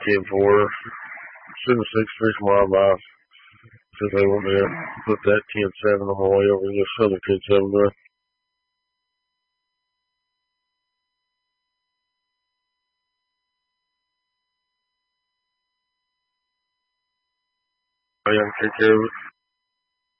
Kid 4. Send the 6-3 from Wildlife. Because they want me to put that 10-7 on my way over to this other 10-7 gun. I gotta take care of it.